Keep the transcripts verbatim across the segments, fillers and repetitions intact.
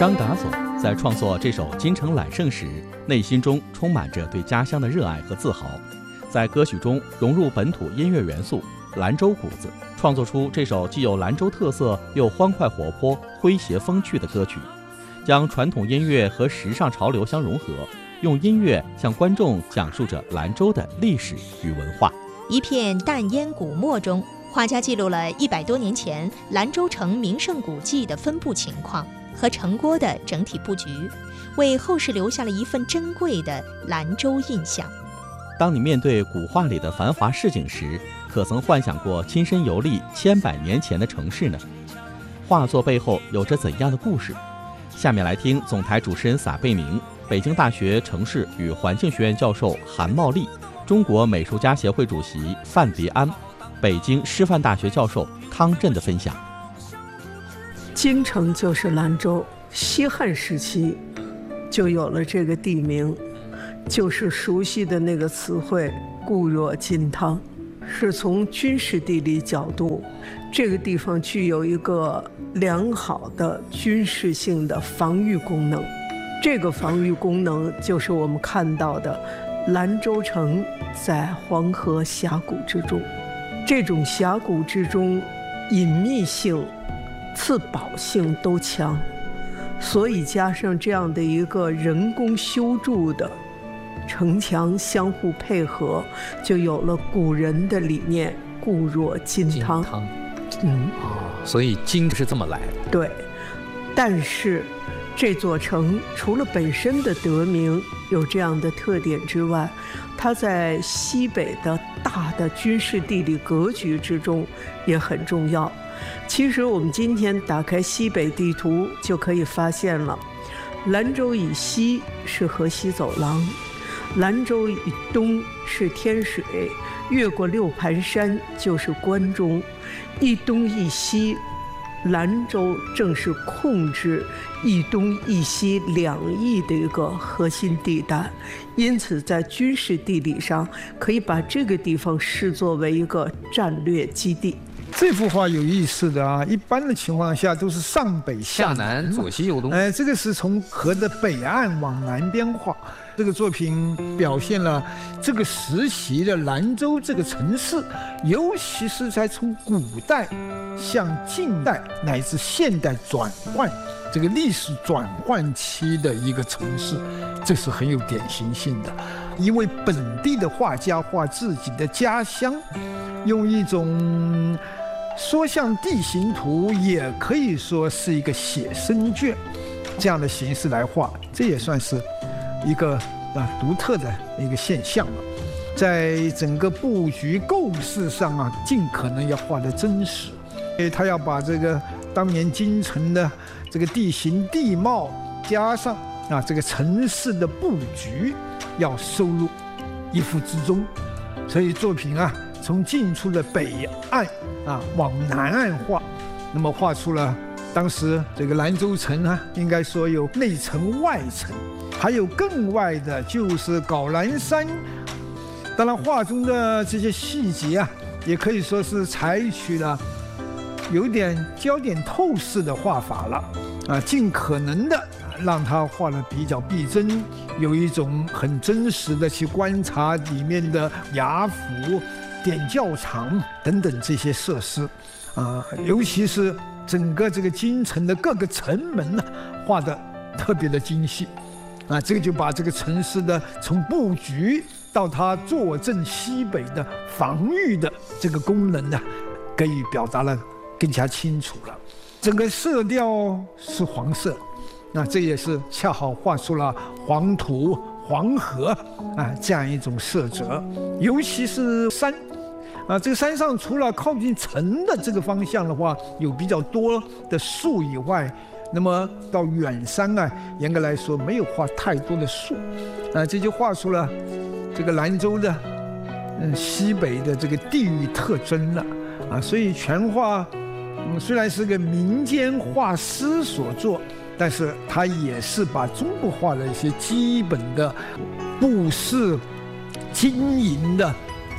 张达总在创作这首《京城揽胜》时，内心中充满着对家乡的热爱和自豪，在歌曲中融入本土音乐元素、兰州谷子，创作出这首既有兰州特色又欢快活泼、诙谐风趣的歌曲，将传统音乐和时尚潮流相融合，用音乐向观众讲述着兰州的历史与文化。 一片淡烟古墨中，画家记录了一百多年前兰州城名胜古迹的分布情况和城郭的整体布局，为后世留下了一份珍贵的兰州印象。 当你面对古画里的繁华市景时，可曾幻想过亲身游历千百年前的城市呢？画作背后有着怎样的故事？下面来听总台主持人撒贝宁、北京大学城市与环境学院教授韩茂利、中国美术家协会主席范迪安、北京师范大学教授康震的分享。 京城就是兰州，西汉时期就有了这个地名，就是熟悉的那个词汇固若金汤。是从军事地理角度，这个地方具有一个良好的军事性的防御功能。这个防御功能就是我们看到的兰州城在黄河峡谷之中，这种峡谷之中隐秘性、自保性都强，所以加上这样的一个人工修筑的城墙相互配合，就有了古人的理念固若金汤。 金汤嗯、 哦，所以金是这么来的。 对，但是这座城除了本身的得名有这样的特点之外，它在西北的大的军事地理格局之中也很重要。其实我们今天打开西北地图就可以发现了，兰州以西是河西走廊，兰州以东是天水，越过六盘山就是关中，一东一西，兰州正是控制一东一西两翼的一个核心地带，因此在军事地理上可以把这个地方视作为一个战略基地。 这幅画有意思的啊，一般的情况下都是上北下南，左西右东。 哎，这个是从河的北岸往南边画。这个作品表现了这个时期的兰州这个城市，尤其是在从古代向近代乃至现代转换这个历史转换期的一个城市，这是很有典型性的。一位本地的画家画自己的家乡，用一种说像地形图，也可以说是一个写生卷这样的形式来画，这也算是一个啊独特的一个现象了。在整个布局构思上啊，尽可能要画得真实，因为他要把这个当年京城的这个地形地貌加上啊这个城市的布局要收入一幅之中，所以作品啊从近处的北岸啊往南岸画，那么画出了当时这个兰州城啊，应该说有内城外城，还有更外的就是皋兰山。当然画中的这些细节啊，也可以说是采取了有点焦点透视的画法了啊，尽可能的让它画得比较逼真，有一种很真实的去观察里面的衙府、点教场等等这些设施啊，尤其是整个这个京城的各个城门呢，画得特别的精细啊，这个就把这个城市的从布局到它坐镇西北的防御的这个功能呢，给予表达了更加清楚了。整个色调是黄色，那这也是恰好画出了黄土、黄河啊这样一种色泽，尤其是山。啊，这个山上除了靠近城的这个方向的话，有比较多的树以外，那么到远山啊，严格来说没有画太多的树，啊，这就画出了这个兰州的嗯西北的这个地域特征了啊。所以全画嗯虽然是个民间画师所作，但是它也是把中国画的一些基本的布饰、经营的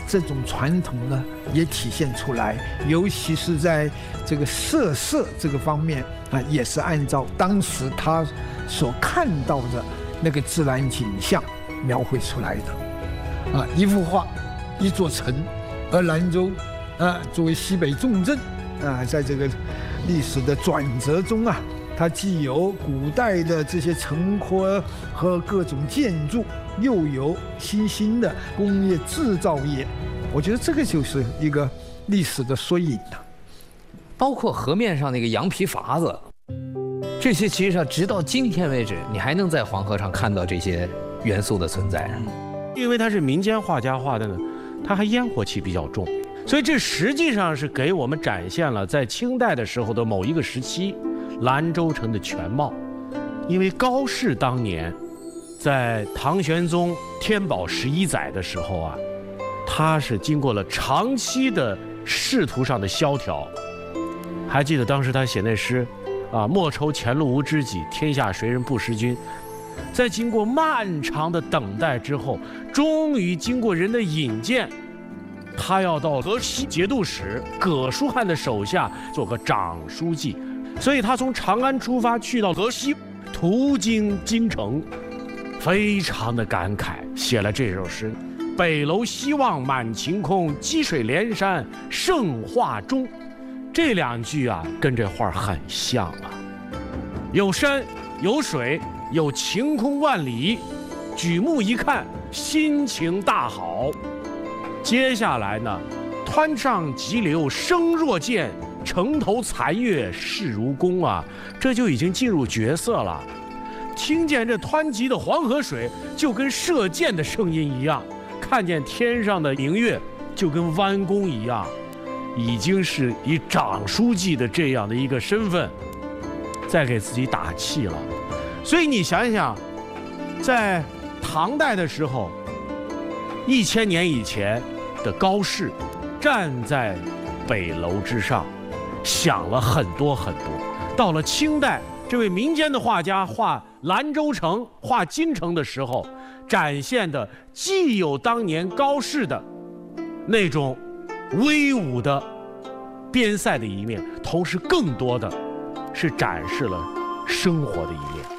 这种传统呢也体现出来，尤其是在这个设色这个方面啊，也是按照当时他所看到的那个自然景象描绘出来的。啊，一幅画，一座城，而兰州啊作为西北重镇啊，在这个历史的转折中啊，它既有古代的这些城廓和各种建筑，又有新兴的工业制造业，我觉得这个就是一个历史的缩影了。 包括河面上那个羊皮筏子，这些其实上直到今天为止，你还能在黄河上看到这些元素的存在。 因为它是民间画家画的呢，它还烟火气比较重，所以这实际上是给我们展现了在清代的时候的某一个时期兰州城的全貌。因为高适当年在唐玄宗天宝十一载的时候啊，他是经过了长期的仕途上的萧条。还记得当时他写那诗啊，莫愁前路无知己，天下谁人不识君。在经过漫长的等待之后，终于经过人的引荐，他要到河西节度使葛书汉的手下做个长书记。所以他从长安出发，去到河西，途经京城，非常的感慨，写了这首诗：北楼西望满晴空，积水连山胜画中。这两句啊，跟这画很像啊，有山有水有晴空万里，举目一看，心情大好。接下来呢，湍上急流声若剑，城头残月势如弓啊，这就已经进入角色了。听见这湍急的黄河水，就跟射箭的声音一样；看见天上的明月，就跟弯弓一样。已经是以长书记的这样的一个身份，在给自己打气了。所以你想想，在唐代的时候，一千年以前的高适站在北楼之上，想了很多很多。到了清代，这位民间的画家画兰州城、画京城的时候，展现的既有当年高适的那种威武的边塞的一面，同时更多的是展示了生活的一面。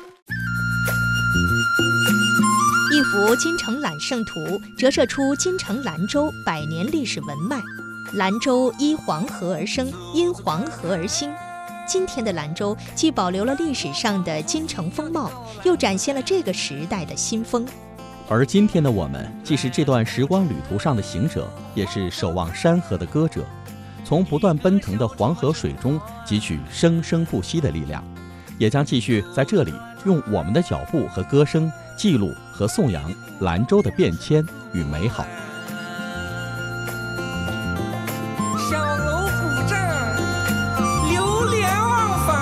一幅《京城揽胜图》折射出京城兰州百年历史文脉。兰州依黄河而生，因黄河而兴。今天的兰州既保留了历史上的京城风貌，又展现了这个时代的新风。 而今天的我们，既是这段时光旅途上的行者，也是守望山河的歌者，从不断奔腾的黄河水中汲取生生不息的力量，也将继续在这里用我们的脚步和歌声记录和颂扬兰州的变迁与美好。 小